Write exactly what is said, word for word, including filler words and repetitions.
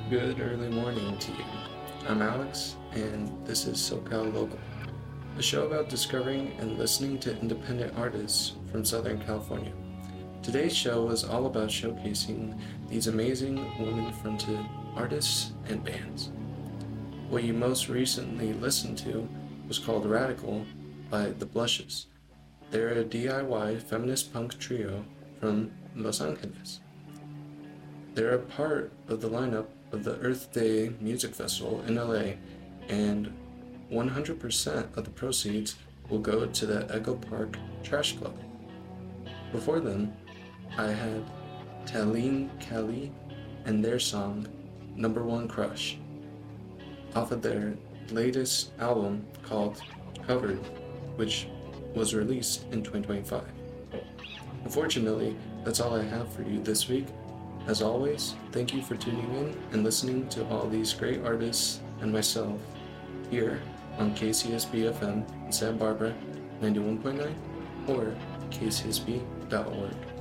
Good early morning to you. I'm Alex, and this is SoCal Local, a show about discovering and listening to independent artists from Southern California. Today's show is all about showcasing these amazing women-fronted artists and bands. What you most recently listened to was called Radical by The Blushes. They're a D I Y feminist punk trio from Los Angeles. They're a part of the lineup of the Earth Day Music Festival in L A, and one hundred percent of the proceeds will go to the Echo Park Trash Club. Before them, I had Taline Kelly and their song Number One Crush off of their latest album called Covered, which was released in twenty twenty-five. Unfortunately, that's all I have for you this week. As always, thank you for tuning in and listening to all these great artists and myself here on K C S B F M in Santa Barbara ninety-one point nine or k c s b dot org.